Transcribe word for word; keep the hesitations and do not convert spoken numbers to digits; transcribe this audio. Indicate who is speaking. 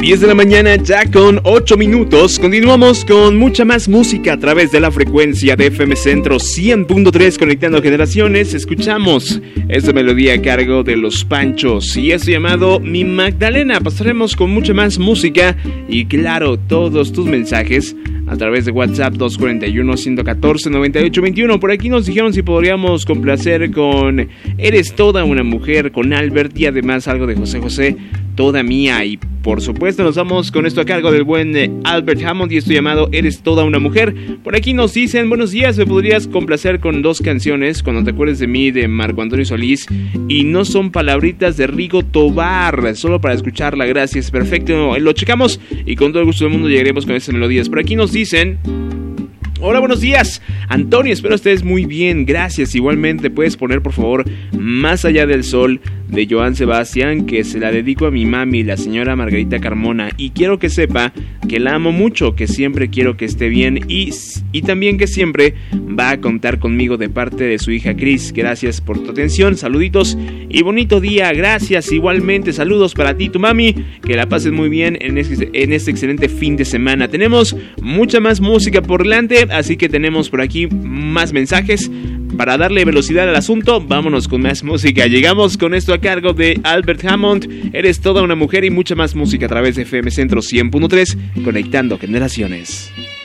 Speaker 1: diez de la mañana ya con ocho minutos. Continuamos con mucha más música a través de la frecuencia de F M Centro cien punto tres, conectando generaciones. Escuchamos esta melodía a cargo de Los Panchos y esto llamado Mi Magdalena. Pasaremos con mucha más música y claro, todos tus mensajes a través de WhatsApp dos cuatro uno, uno uno cuatro, nueve ocho dos uno. Por aquí nos dijeron si podríamos complacer con Eres Toda Una Mujer, con Albert, y además algo de José José, Toda Mía. Y por supuesto nos vamos con esto a cargo del buen Albert Hammond y esto llamado Eres Toda Una Mujer. Por aquí nos dicen, buenos días, me podrías complacer con dos canciones, Cuando te acuerdes de mí, de Marco Antonio Solís, y No son palabritas, de Rigo Tobar, solo para escucharla, gracias. Perfecto, lo checamos y con todo el gusto del mundo llegaremos con esas melodías. Por aquí nos dicen: hola, buenos días, Antonio, espero estés muy bien, gracias. Igualmente puedes poner por favor Más allá del sol, de Joan Sebastián, que se la dedico a mi mami, la señora Margarita Carmona, y quiero que sepa que la amo mucho, que siempre quiero que esté bien y, y también que siempre va a contar conmigo de parte de su hija Cris. Gracias por tu atención, saluditos y bonito día. Gracias, igualmente, saludos para ti, tu mami, que la pases muy bien en este, en este excelente fin de semana. Tenemos mucha más música por delante, así que tenemos por aquí más mensajes. Para darle velocidad al asunto, vámonos con más música. Llegamos con esto a cargo de Albert Hammond, Eres Toda Una Mujer, y mucha más música a través de F M Centro cien punto tres, conectando generaciones.